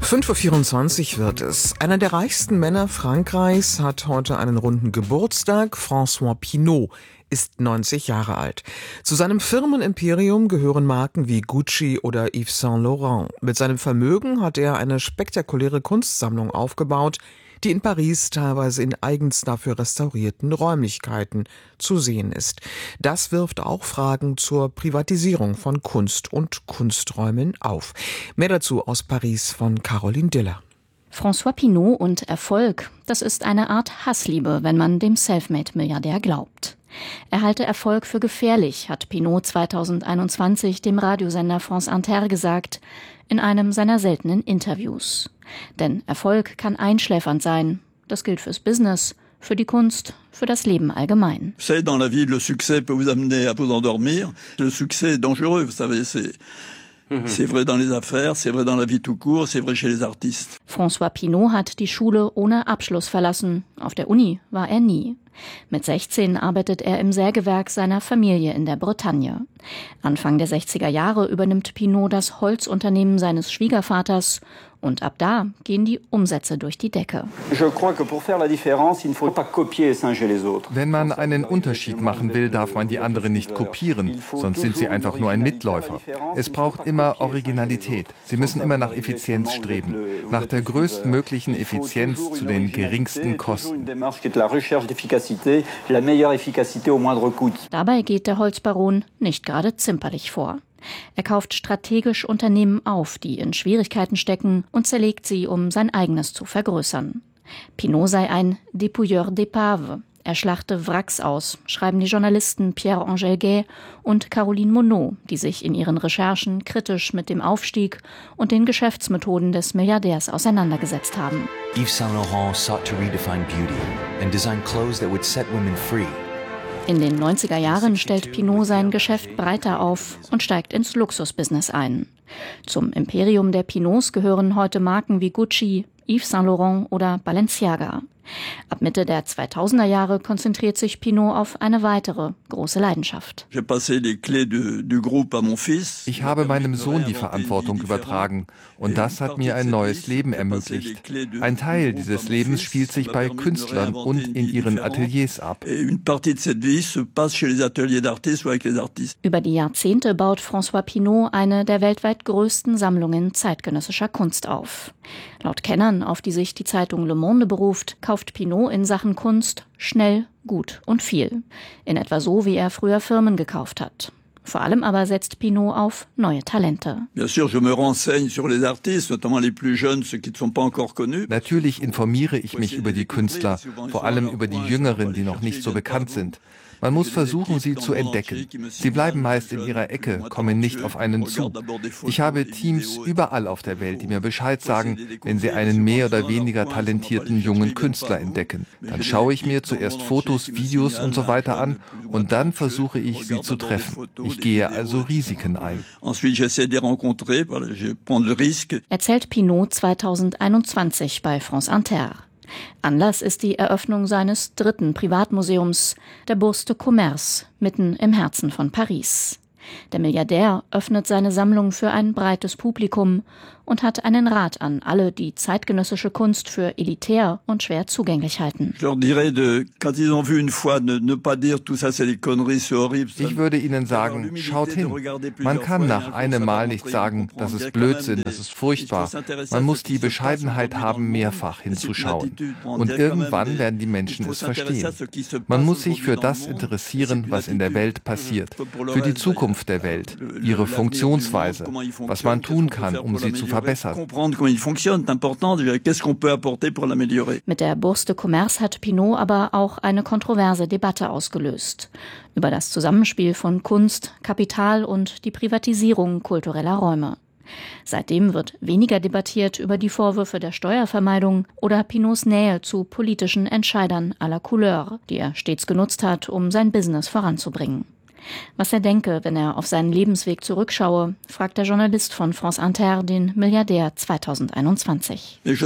5:24 Uhr wird es. Einer der reichsten Männer Frankreichs hat heute einen runden Geburtstag. François Pinault ist 90 Jahre alt. Zu seinem Firmenimperium gehören Marken wie Gucci oder Yves Saint Laurent. Mit seinem Vermögen hat er eine spektakuläre Kunstsammlung aufgebaut, die in Paris teilweise in eigens dafür restaurierten Räumlichkeiten zu sehen ist. Das wirft auch Fragen zur Privatisierung von Kunst und Kunsträumen auf. Mehr dazu aus Paris von Caroline Diller. François Pinault und Erfolg, das ist eine Art Hassliebe, wenn man dem Selfmade-Milliardär glaubt. Er halte Erfolg für gefährlich, hat Pinault 2021 dem Radiosender France Inter gesagt, in einem seiner seltenen Interviews. Denn Erfolg kann einschläfernd sein. Das gilt fürs Business, für die Kunst, für das Leben allgemein. Vous savez, dans la vie, le succès peut vous amener à vous endormir. Le succès est dangereux, vous savez, c'est vrai dans les affaires, c'est vrai dans la vie tout court, c'est vrai chez les artistes. François Pinault hat die Schule ohne Abschluss verlassen. Auf der Uni war er nie. Mit 16 arbeitet er im Sägewerk seiner Familie in der Bretagne. Anfang der 60er Jahre übernimmt Pinault das Holzunternehmen seines Schwiegervaters und ab da gehen die Umsätze durch die Decke. Wenn man einen Unterschied machen will, darf man die anderen nicht kopieren, sonst sind sie einfach nur ein Mitläufer. Es braucht immer Originalität. Sie müssen immer nach Effizienz streben, nach der größtmöglichen Effizienz zu den geringsten Kosten. Dabei geht der Holzbaron nicht gerade zimperlich vor. Er kauft strategisch Unternehmen auf, die in Schwierigkeiten stecken, und zerlegt sie, um sein eigenes zu vergrößern. Pinault sei ein Dépouilleur d'épaves. Er schlachte Wracks aus, schreiben die Journalisten Pierre-Angèle Gay und Caroline Monod, die sich in ihren Recherchen kritisch mit dem Aufstieg und den Geschäftsmethoden des Milliardärs auseinandergesetzt haben. Yves Saint Laurent sought to redefine beauty and design clothes that would set women free. In den 90er Jahren stellt Pinault sein Geschäft breiter auf und steigt ins Luxusbusiness ein. Zum Imperium der Pinauts gehören heute Marken wie Gucci, Yves Saint Laurent oder Balenciaga. Ab Mitte der 2000er Jahre konzentriert sich Pinault auf eine weitere große Leidenschaft. Ich habe meinem Sohn die Verantwortung übertragen und das hat mir ein neues Leben ermöglicht. Ein Teil dieses Lebens spielt sich bei Künstlern und in ihren Ateliers ab. Über die Jahrzehnte baut François Pinault eine der weltweit größten Sammlungen zeitgenössischer Kunst auf. Laut Kennern, auf die sich die Zeitung Le Monde beruft, kauft Pinault in Sachen Kunst schnell, gut und viel. In etwa so, wie er früher Firmen gekauft hat. Vor allem aber setzt Pinault auf neue Talente. Natürlich informiere ich mich über die Künstler, vor allem über die Jüngeren, die noch nicht so bekannt sind. Man muss versuchen, sie zu entdecken. Sie bleiben meist in ihrer Ecke, kommen nicht auf einen zu. Ich habe Teams überall auf der Welt, die mir Bescheid sagen, wenn sie einen mehr oder weniger talentierten jungen Künstler entdecken. Dann schaue ich mir zuerst Fotos, Videos und so weiter an und dann versuche ich, sie zu treffen. Ich gehe also Risiken ein. Erzählt Pinault 2021 bei France Inter. Anlass ist die Eröffnung seines dritten Privatmuseums, der Bourse de Commerce, mitten im Herzen von Paris. Der Milliardär öffnet seine Sammlung für ein breites Publikum und hat einen Rat an alle, die zeitgenössische Kunst für elitär und schwer zugänglich halten. Ich würde ihnen sagen, schaut hin. Man kann nach einem Mal nicht sagen, das ist Blödsinn, das ist furchtbar. Man muss die Bescheidenheit haben, mehrfach hinzuschauen. Und irgendwann werden die Menschen es verstehen. Man muss sich für das interessieren, was in der Welt passiert, für die Zukunft der Welt, ihre Funktionsweise, was man tun kann, um sie zu verbessern. Mit der Bourse de Commerce hat Pinault aber auch eine kontroverse Debatte ausgelöst. Über das Zusammenspiel von Kunst, Kapital und die Privatisierung kultureller Räume. Seitdem wird weniger debattiert über die Vorwürfe der Steuervermeidung oder Pinauts Nähe zu politischen Entscheidern à la Couleur, die er stets genutzt hat, um sein Business voranzubringen. Was er denke, wenn er auf seinen Lebensweg zurückschaue, fragt der Journalist von France Inter den Milliardär 2021. Ich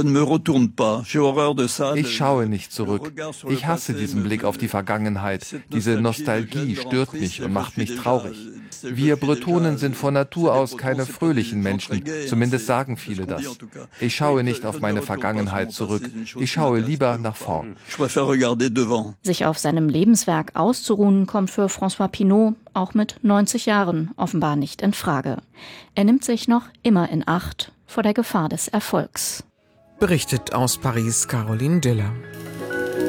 schaue nicht zurück. Ich hasse diesen Blick auf die Vergangenheit. Diese Nostalgie stört mich und macht mich traurig. Wir Bretonen sind von Natur aus keine fröhlichen Menschen, zumindest sagen viele das. Ich schaue nicht auf meine Vergangenheit zurück. Ich schaue lieber nach vorn. Sich auf seinem Lebenswerk auszuruhen, kommt für François Pinault auch mit 90 Jahren offenbar nicht in Frage. Er nimmt sich noch immer in Acht vor der Gefahr des Erfolgs. Berichtet aus Paris Caroline Diller.